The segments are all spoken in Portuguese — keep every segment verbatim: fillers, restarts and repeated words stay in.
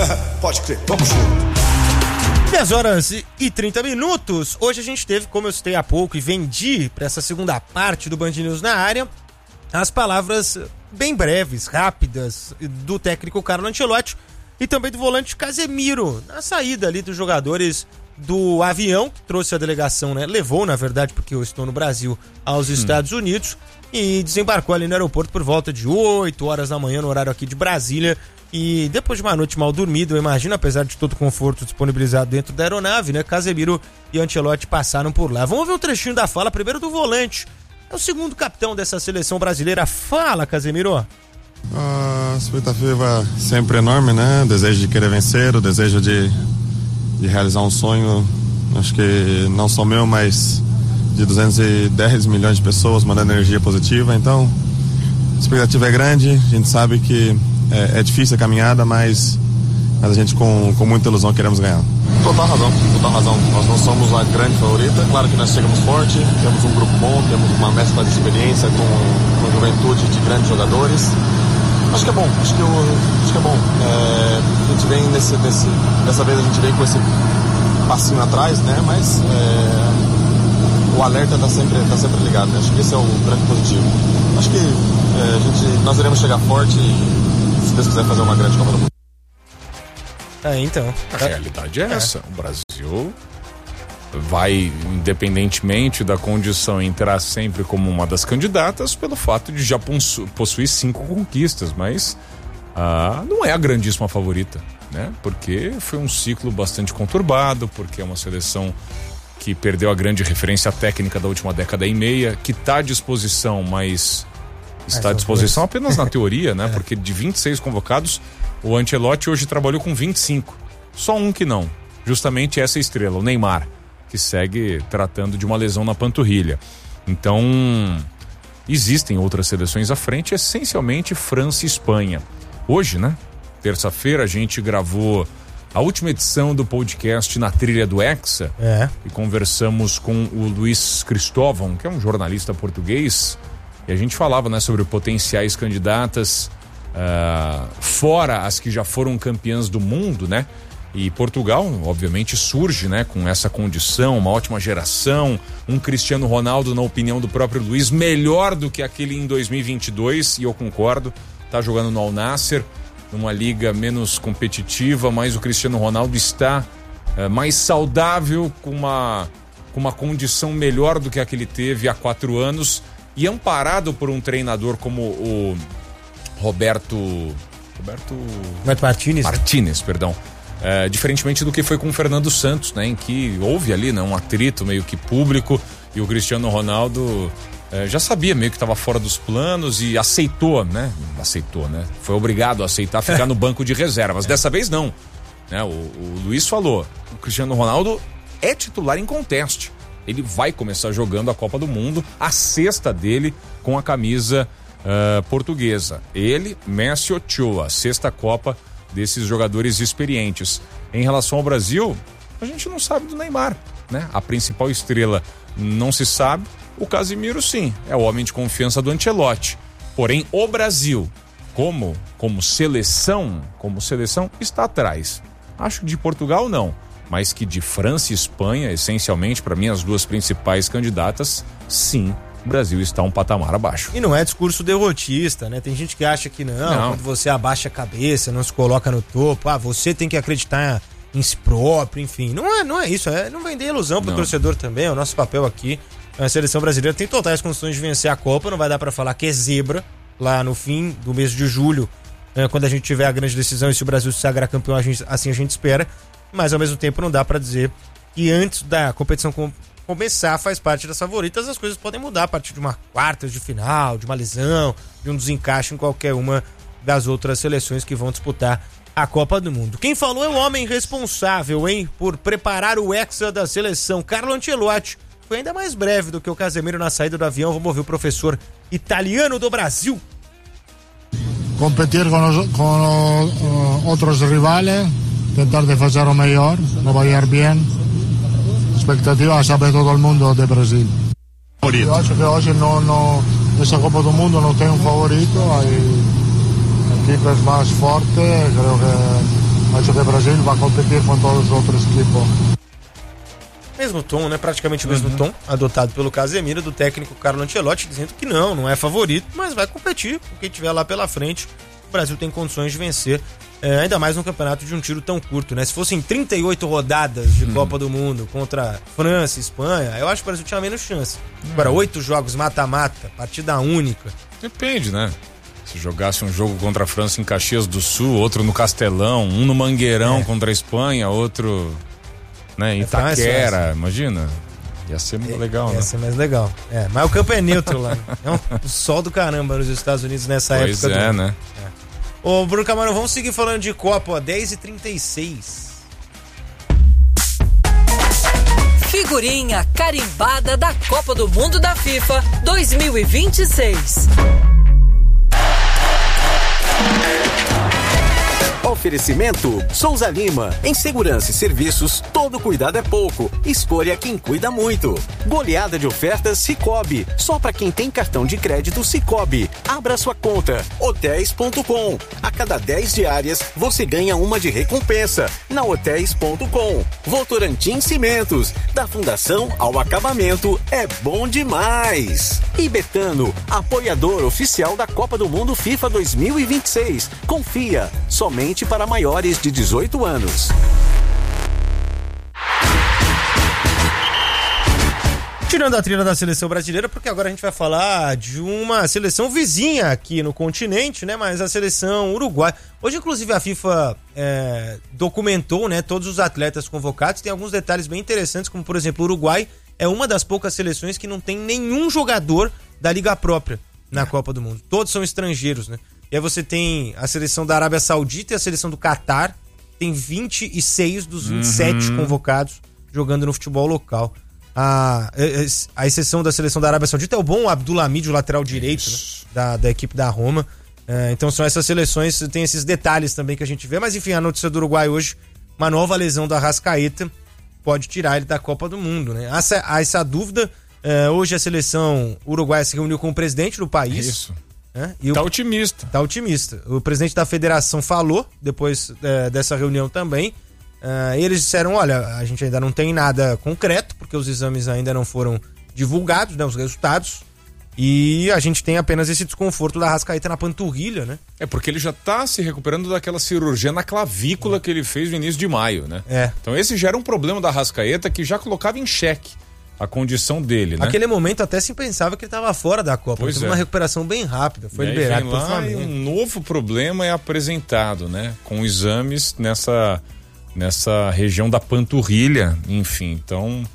Pode crer, vamos junto. dez horas e trinta minutos. Hoje a gente teve, como eu citei há pouco e vendi para essa segunda parte do Band News na área, as palavras bem breves, rápidas do técnico Carlo Ancelotti e também do volante Casemiro, na saída ali dos jogadores do avião que trouxe a delegação, né? Levou, na verdade, porque eu estou no Brasil, aos Estados hum. Unidos, e desembarcou ali no aeroporto por volta de oito horas da manhã, no horário aqui de Brasília. E depois de uma noite mal dormida, eu imagino, apesar de todo o conforto disponibilizado dentro da aeronave, né? Casemiro e Ancelotti passaram por lá. Vamos ver um trechinho da fala, primeiro do volante. É o segundo capitão dessa seleção brasileira. Fala, Casemiro. A expectativa sempre enorme, né? O desejo de querer vencer, o desejo de, de realizar um sonho, acho que não só meu, mas de duzentos e dez milhões de pessoas mandando energia positiva. Então, a expectativa é grande, a gente sabe que é, é difícil a caminhada, mas, mas a gente com, com muita ilusão queremos ganhar. Total razão, total razão. Nós não somos a grande favorita, claro que nós chegamos forte, temos um grupo bom, temos uma mescla de experiência com, com juventude de grandes jogadores. Acho que é bom, acho que, eu, acho que é bom. É, a gente vem nesse, nesse, dessa vez a gente vem com esse passinho atrás, né? Mas é, o alerta está sempre, tá sempre ligado, né? Acho que esse é o grande positivo. Acho que é, a gente, nós iremos chegar forte e, se Deus quiser, fazer uma grande Copa do Mundo. É, então. A realidade é essa. O Brasil vai, independentemente da condição, entrar sempre como uma das candidatas pelo fato de já possuir cinco conquistas, mas ah, não é a grandíssima favorita, né? Porque foi um ciclo bastante conturbado, porque é uma seleção que perdeu a grande referência técnica da última década e meia, que está à disposição, mas está à disposição apenas na teoria, né? Porque de vinte e seis convocados, o Ancelotti hoje trabalhou com vinte e cinco. Só um que não. Justamente essa estrela, o Neymar, que segue tratando de uma lesão na panturrilha. Então, existem outras seleções à frente, essencialmente França e Espanha. Hoje, né? Terça-feira, a gente gravou a última edição do podcast Na Trilha do Hexa. É. E conversamos com o Luiz Cristóvão, que é um jornalista português, e a gente falava, né, sobre potenciais candidatas, uh, fora as que já foram campeãs do mundo, né? E Portugal, obviamente, surge, né, com essa condição, uma ótima geração, um Cristiano Ronaldo, na opinião do próprio Luiz, melhor do que aquele em dois mil e vinte e dois, e eu concordo, tá jogando no Al Nassr, numa liga menos competitiva, mas o Cristiano Ronaldo está é, mais saudável, com uma, com uma condição melhor do que a que ele teve há quatro anos, e amparado por um treinador como o Roberto... Roberto... Roberto Martínez. Martínez, perdão. É, diferentemente do que foi com o Fernando Santos, né, em que houve ali, né, um atrito meio que público, e o Cristiano Ronaldo é, já sabia meio que estava fora dos planos e aceitou, né, aceitou, né, foi obrigado a aceitar ficar no banco de reservas. Dessa vez não, né, o, o Luiz falou, o Cristiano Ronaldo é titular em conteste, ele vai começar jogando a Copa do Mundo, a sexta dele com a camisa uh, portuguesa. Ele, Messi, Ochoa, sexta Copa desses jogadores experientes. Em relação ao Brasil, a gente não sabe do Neymar, né? A principal estrela não se sabe, o Casemiro sim, é o homem de confiança do Ancelotti. Porém, o Brasil, como, como seleção, como seleção, está atrás. Acho que de Portugal não, mas que de França e Espanha, essencialmente, para mim, as duas principais candidatas, sim, o Brasil está um patamar abaixo. E não é discurso derrotista, né? Tem gente que acha que não, não, quando você abaixa a cabeça, não se coloca no topo, ah, você tem que acreditar em si próprio, enfim. Não é, não é isso, é não vender ilusão pro não. torcedor também, é o nosso papel aqui. A seleção brasileira tem totais condições de vencer a Copa, não vai dar para falar que é zebra lá no fim do mês de julho, né, quando a gente tiver a grande decisão e se o Brasil se sagrar campeão, a gente, assim a gente espera, mas ao mesmo tempo não dá para dizer que antes da competição com começar faz parte das favoritas, as coisas podem mudar a partir de uma quartas de final, de uma lesão, de um desencaixe em qualquer uma das outras seleções que vão disputar a Copa do Mundo. Quem falou é o homem responsável, hein, por preparar o hexa da seleção, Carlo Ancelotti. Foi ainda mais breve do que o Casemiro na saída do avião. Vamos ouvir o professor italiano do Brasil. Competir com, os, com uh, outros rivais, tentar de fazer o melhor, trabalhar bem. Expectativa sabe todo el mundo de Brasil. Yo acho que hoy no, no, esa Copa do Mundo no tem um favorito, hay equipes más fuertes, creo que acho que Brasil vai competir com todos os outros equipos. Mesmo tom, né? Praticamente o mesmo uhum. tom adotado pelo Casemiro, do técnico Carlo Ancelotti, dizendo que não, não é favorito, mas vai competir, porque tiver lá pela frente, o Brasil tem condições de vencer, é, ainda mais num campeonato de um tiro tão curto, né? Se fossem trinta e oito rodadas de uhum. Copa do Mundo contra França, Espanha, eu acho que o Brasil tinha menos chance. Uhum. Agora, oito jogos mata-mata, partida única. Depende, né? Se jogasse um jogo contra a França em Caxias do Sul, outro no Castelão, um no Mangueirão é. contra a Espanha, outro... Né, Itaquera, é imagina. Ia ser muito é, legal, ia né? Ia ser mais legal. É, mas o campo é neutro lá. É um, um sol do caramba nos Estados Unidos nessa pois época. Pois é, do... né? É. Ô, Bruno Camarão, vamos seguir falando de Copa, ó. dez e trinta e seis. Figurinha carimbada da Copa do Mundo da FIFA dois mil e vinte e seis. Oferecimento Souza Lima. Em segurança e serviços, todo cuidado é pouco. Escolha quem cuida muito. Goleada de ofertas Sicoob. Só para quem tem cartão de crédito Sicoob. Abra sua conta. hotéis ponto com. A cada dez diárias, você ganha uma de recompensa. Na hotéis ponto com. Votorantim Cimentos. Da fundação ao acabamento, é bom demais. E Betano, apoiador oficial da Copa do Mundo FIFA dois mil e vinte e seis. Confia. Somente para maiores de dezoito anos. Tirando a trilha da seleção brasileira, porque agora a gente vai falar de uma seleção vizinha aqui no continente, né? Mas a seleção uruguaia. Hoje, inclusive, a FIFA é, documentou, né, todos os atletas convocados. Tem alguns detalhes bem interessantes, como, por exemplo, o Uruguai é uma das poucas seleções que não tem nenhum jogador da liga própria na é. Copa do Mundo. Todos são estrangeiros, né? E aí você tem a seleção da Arábia Saudita e a seleção do Catar. Tem vinte e seis dos vinte e sete uhum. convocados jogando no futebol local. A, a exceção da seleção da Arábia Saudita é o bom Abdulhamid, o lateral direito, né, da, da equipe da Roma. É, então são essas seleções, tem esses detalhes também que a gente vê. Mas enfim, a notícia do Uruguai hoje, uma nova lesão do Arrascaeta pode tirar ele da Copa do Mundo, né? Há essa, há essa dúvida. É, hoje a seleção uruguaia se reuniu com o presidente do país. Isso. É, e tá o, otimista. Tá otimista. O presidente da federação falou, depois é, dessa reunião também. É, eles disseram, olha, a gente ainda não tem nada concreto, porque os exames ainda não foram divulgados, né, os resultados. E a gente tem apenas esse desconforto da Arrascaeta na panturrilha, né? É, porque ele já tá se recuperando daquela cirurgia na clavícula é. que ele fez no início de maio, né? É. Então esse já era um problema da Arrascaeta que já colocava em xeque a condição dele, né? Naquele momento até se pensava que ele estava fora da Copa. Pois teve é. uma recuperação bem rápida, foi e liberado pelo Flamengo. Um novo problema é apresentado, né? Com exames nessa, nessa região da panturrilha, enfim. Então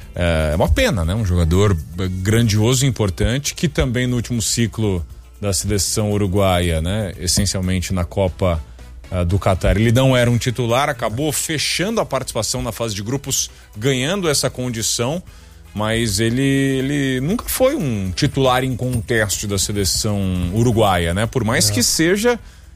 é uma pena, né? Um jogador grandioso e importante que também no último ciclo da seleção uruguaia, né? Essencialmente na Copa Uh, do Catar. Ele não era um titular, acabou fechando a participação na fase de grupos, ganhando essa condição, mas ele, ele nunca foi um titular em contexto da seleção uruguaia, né? Por mais é. que seja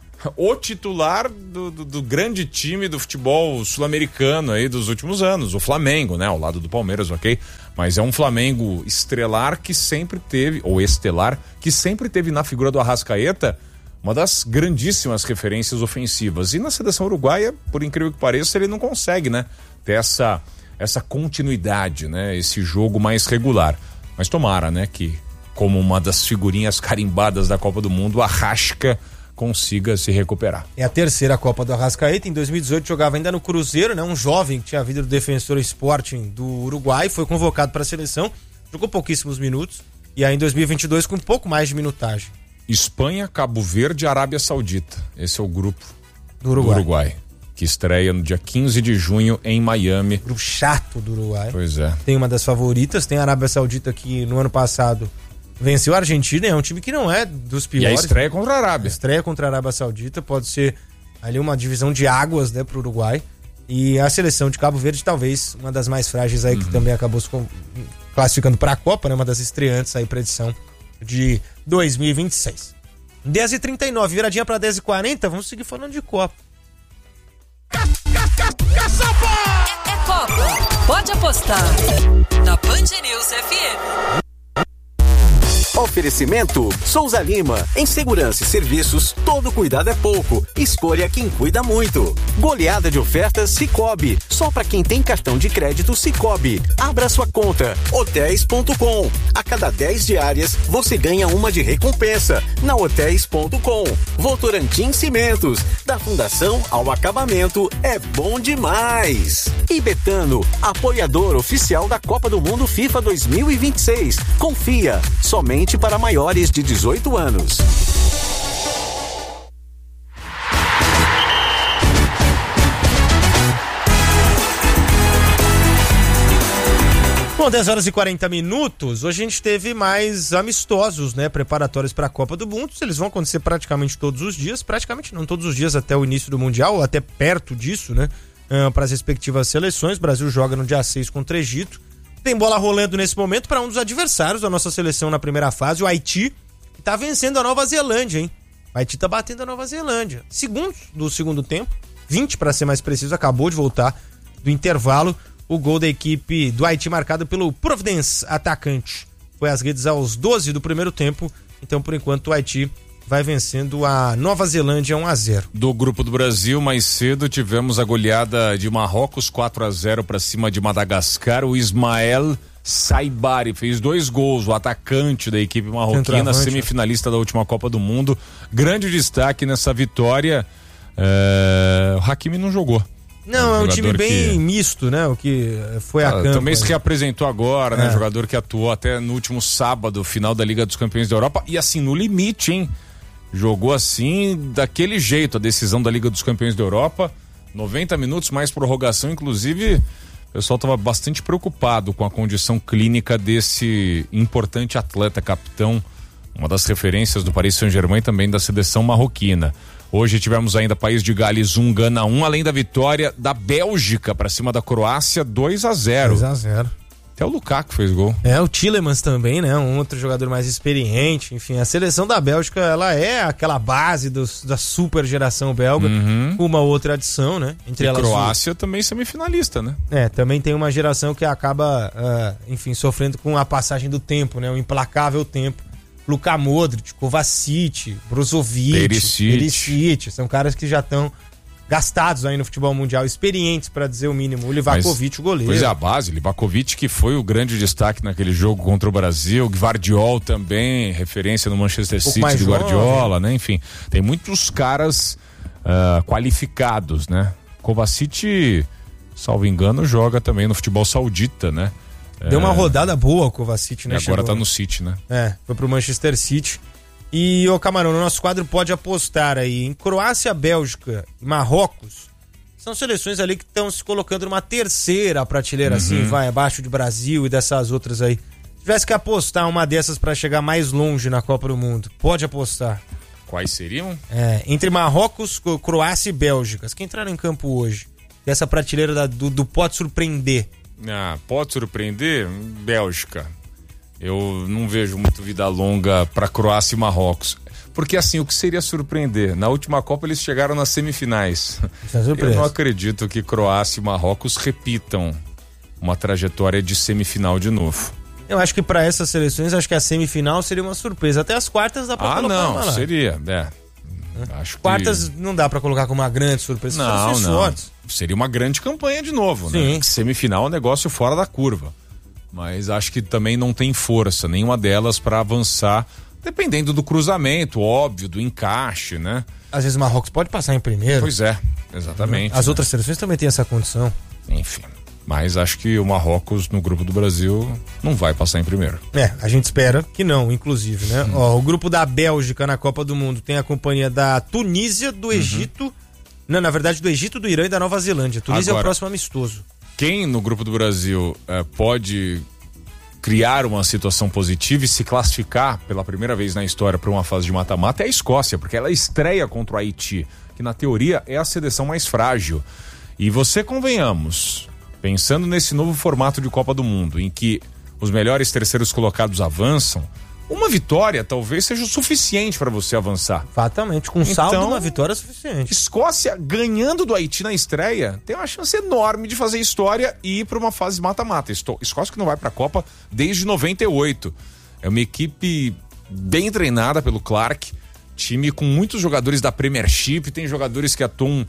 o titular do, do, do grande time do futebol sul-americano aí dos últimos anos, o Flamengo, né? Ao lado do Palmeiras, ok? Mas é um Flamengo estrelar que sempre teve, ou estelar, que sempre teve na figura do Arrascaeta uma das grandíssimas referências ofensivas. E na seleção uruguaia, por incrível que pareça, ele não consegue, né? Ter essa, essa continuidade, né? Esse jogo mais regular. Mas tomara, né? Que como uma das figurinhas carimbadas da Copa do Mundo, a Arrasca consiga se recuperar. É a terceira Copa do Arrascaeta. Em dois mil e dezoito jogava ainda no Cruzeiro, né? Um jovem que tinha vindo do Defensor Sporting do Uruguai, foi convocado para a seleção, jogou pouquíssimos minutos. E aí em dois mil e vinte e dois com um pouco mais de minutagem. Espanha, Cabo Verde e Arábia Saudita. Esse é o grupo do Uruguai. do Uruguai, que estreia no dia quinze de junho em Miami. Grupo chato do Uruguai. Pois é. Tem uma das favoritas, tem a Arábia Saudita que no ano passado venceu a Argentina, é um time que não é dos piores. E a estreia contra a Arábia. A estreia contra a Arábia Saudita pode ser ali uma divisão de águas, né, pro Uruguai. E a seleção de Cabo Verde, talvez uma das mais frágeis aí, uhum. que também acabou se classificando para a Copa, né, uma das estreantes aí para edição de dois mil e vinte e seis. dez e trinta e nove, viradinha para dez e quarenta, vamos seguir falando de Copa. É, é Copa, pode apostar na Band News F M. Oferecimento Souza Lima. Em segurança e serviços, todo cuidado é pouco. Escolha quem cuida muito. Goleada de ofertas Sicoob. Só para quem tem cartão de crédito Sicoob. Abra sua conta. hotéis ponto com. A cada dez diárias, você ganha uma de recompensa. Na hotéis ponto com. Votorantim Cimentos. Da fundação ao acabamento, é bom demais. E Betano, apoiador oficial da Copa do Mundo FIFA dois mil e vinte e seis. Confia, somente para maiores de dezoito anos. Bom, dez horas e quarenta minutos, hoje a gente teve mais amistosos, né, preparatórios para a Copa do Mundo. Eles vão acontecer praticamente todos os dias, praticamente não todos os dias até o início do Mundial, ou até perto disso, né, uh, para as respectivas seleções. O Brasil joga no dia seis contra o Egito. Tem bola rolando nesse momento para um dos adversários da nossa seleção na primeira fase, o Haiti, que tá vencendo a Nova Zelândia, hein? O Haiti tá batendo a Nova Zelândia. Segundos do segundo tempo, vinte para ser mais preciso, acabou de voltar do intervalo. O gol da equipe do Haiti marcado pelo Providence, atacante. Foi às redes aos doze do primeiro tempo. Então, por enquanto, o Haiti vai vencendo a Nova Zelândia um a zero. Do grupo do Brasil, mais cedo, tivemos a goleada de Marrocos quatro a zero para cima de Madagascar. O Ismael Saibari fez dois gols, o atacante da equipe marroquina, semifinalista da última Copa do Mundo. Grande destaque nessa vitória. É... O Hakimi não jogou. Não, é um time bem que... misto, né? O que foi a ah, campo. Também se reapresentou agora, é. né? Jogador que atuou até no último sábado, final da Liga dos Campeões da Europa. E assim, no limite, hein? Jogou assim, daquele jeito, a decisão da Liga dos Campeões da Europa. noventa minutos, mais prorrogação. Inclusive, o pessoal estava bastante preocupado com a condição clínica desse importante atleta, capitão, uma das referências do Paris Saint-Germain e também da seleção marroquina. Hoje tivemos ainda País de Gales um, Gana um, além da vitória da Bélgica para cima da Croácia dois a zero. dois a zero. Até o Lukaku fez gol. É, o Tielemans também, né? Um outro jogador mais experiente. Enfim, a seleção da Bélgica, ela é aquela base dos, da super geração belga, uhum. com uma outra adição, né? Entre e elas Croácia o... também semifinalista, né? É, também tem uma geração que acaba, uh, enfim, sofrendo com a passagem do tempo, né? O implacável tempo. Luka Modric, Kovacic, Brozovic, Perisic. Perisic, são caras que já estão gastados aí no futebol mundial, experientes para dizer o mínimo. O Livakovic, Mas, o goleiro. Pois é, a base, Livakovic que foi o grande destaque naquele jogo contra o Brasil, Gvardiol também, referência no Manchester um City de Guardiola, né? Enfim, tem muitos caras uh, qualificados, né? Kovacic, salvo engano, joga também no futebol saudita, né? Deu uma rodada boa o Kovacic, né? E agora Chegou, tá no City, né? É, foi pro Manchester City. E, ô Camarão, no nosso quadro pode apostar aí em Croácia, Bélgica e Marrocos. São seleções ali que estão se colocando numa terceira prateleira, uhum. assim, vai, abaixo de Brasil e dessas outras aí. Se tivesse que apostar uma dessas pra chegar mais longe na Copa do Mundo, pode apostar. Quais seriam? É, entre Marrocos, Croácia e Bélgica. Quem entraram em campo hoje, dessa prateleira da, do, do pode surpreender. Ah, pode surpreender? Bélgica. Eu não vejo muito vida longa para Croácia e Marrocos. Porque assim, o que seria surpreender? Na última Copa eles chegaram nas semifinais. É Eu não acredito que Croácia e Marrocos repitam uma trajetória de semifinal de novo. Eu acho que para essas seleções, acho que a semifinal seria uma surpresa. Até as quartas dá pra ah, colocar. Ah, não, seria, é. Acho quartas que... não dá pra colocar como uma grande surpresa. Não, não. Sortes. Seria uma grande campanha de novo, Sim. né? Semifinal é um negócio fora da curva. Mas acho que também não tem força, nenhuma delas para avançar, dependendo do cruzamento, óbvio, do encaixe, né? Às vezes o Marrocos pode passar em primeiro. Pois é, exatamente. As né? outras seleções também têm essa condição. Enfim. Mas acho que o Marrocos no grupo do Brasil não vai passar em primeiro. É, a gente espera que não, inclusive, né? Hum. Ó, o grupo da Bélgica na Copa do Mundo tem a companhia da Tunísia, do Egito, uhum. não, na verdade do Egito, do Irã e da Nova Zelândia. Tunísia Agora, é o próximo amistoso. Quem no grupo do Brasil é, pode criar uma situação positiva e se classificar pela primeira vez na história para uma fase de mata-mata é a Escócia, porque ela estreia contra o Haiti, que na teoria é a seleção mais frágil. E você, convenhamos, pensando nesse novo formato de Copa do Mundo, em que os melhores terceiros colocados avançam, uma vitória talvez seja o suficiente para você avançar. Fatalmente, com então, saldo uma vitória é suficiente. Escócia ganhando do Haiti na estreia tem uma chance enorme de fazer história e ir para uma fase mata-mata. Escócia que não vai para a Copa desde noventa e oito. É uma equipe bem treinada pelo Clark, time com muitos jogadores da Premiership, tem jogadores que atuam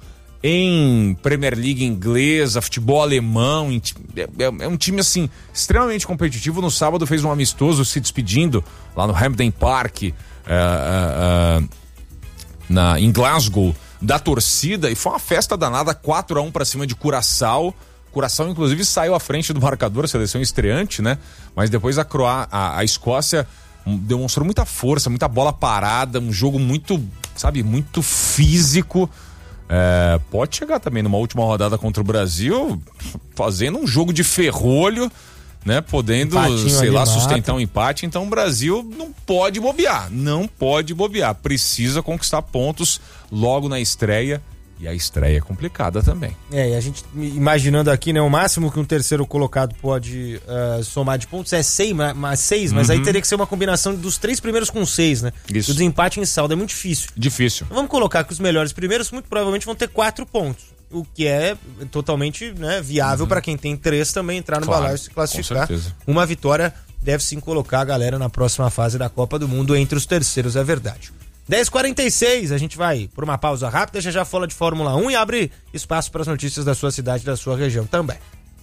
em Premier League inglesa, futebol alemão, é, é um time assim extremamente competitivo. No sábado fez um amistoso se despedindo lá no Hampden Park, uh, uh, uh, na, em Glasgow, da torcida, e foi uma festa danada, quatro a um para cima de Curaçao. Curaçao inclusive saiu à frente do marcador, a seleção estreante, né? Mas depois a, Croá- a, a Escócia demonstrou muita força, muita bola parada, um jogo muito, sabe, muito físico. É, pode chegar também numa última rodada contra o Brasil fazendo um jogo de ferrolho, né? Podendo, Empatinho sei lá, mata. sustentar um empate. Então o Brasil não pode bobear, não pode bobear. Precisa conquistar pontos logo na estreia. E a estreia é complicada também. É, e a gente imaginando aqui, né, o máximo que um terceiro colocado pode uh, somar de pontos é seis, mas, seis, mas uhum. aí teria que ser uma combinação dos três primeiros com seis, né? Isso. E o desempate em saldo é muito difícil. Difícil. Então vamos colocar que os melhores primeiros muito provavelmente vão ter quatro pontos, o que é totalmente, né, viável uhum. para quem tem três também entrar no claro, balaio e se classificar. Uma vitória deve sim colocar a galera na próxima fase da Copa do Mundo entre os terceiros, é verdade. dez e quarenta e seis, a gente vai por uma pausa rápida, já já fala de Fórmula um e abre espaço para as notícias da sua cidade e da sua região também.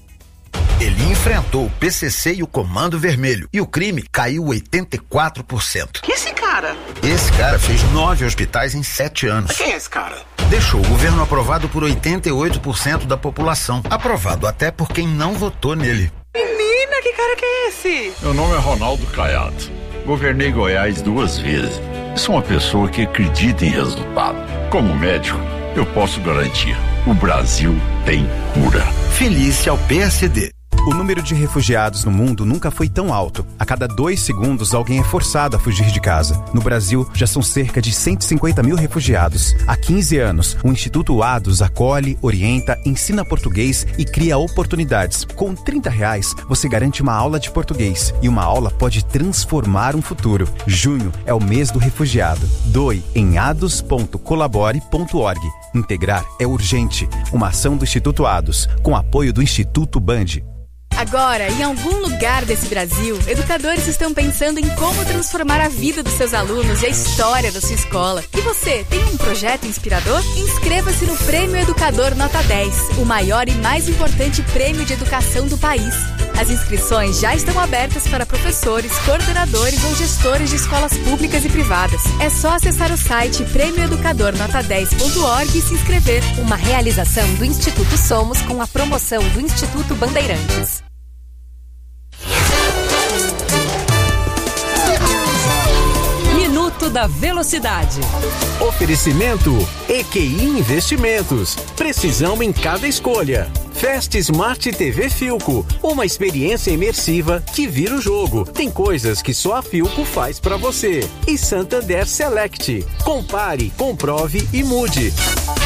Ele enfrentou o P C C e o Comando Vermelho e o crime caiu oitenta e quatro por cento. Que esse cara? Esse cara fez nove hospitais em sete anos. Quem é esse cara? Deixou o governo aprovado por oitenta e oito por cento da população. Aprovado até por quem não votou nele. Menina, que cara que é esse? Meu nome é Ronaldo Caiado. Governei Goiás duas vezes. Sou uma pessoa que acredita em resultado. Como médico, eu posso garantir: o Brasil tem cura. Felice ao P S D. O número de refugiados no mundo nunca foi tão alto. A cada dois segundos, alguém é forçado a fugir de casa. No Brasil, já são cerca de cento e cinquenta mil refugiados. Há quinze anos, o Instituto Ados acolhe, orienta, ensina português e cria oportunidades. Com trinta reais, você garante uma aula de português. E uma aula pode transformar um futuro. Junho é o mês do refugiado. Doe em ados ponto colabore ponto org. Integrar é urgente. Uma ação do Instituto Ados, com apoio do Instituto Band. Agora, em algum lugar desse Brasil, educadores estão pensando em como transformar a vida dos seus alunos e a história da sua escola. E você, tem um projeto inspirador? Inscreva-se no Prêmio Educador Nota dez, o maior e mais importante prêmio de educação do país. As inscrições já estão abertas para professores, coordenadores ou gestores de escolas públicas e privadas. É só acessar o site prêmio educador nota dez ponto org e se inscrever. Uma realização do Instituto Somos com a promoção do Instituto Bandeirantes. Minuto da Velocidade. Oferecimento E Q I Investimentos. Precisão em cada escolha. Fast Smart T V Philco. Uma experiência imersiva que vira o jogo. Tem coisas que só a Philco faz pra você. E Santander Select. Compare, comprove e mude.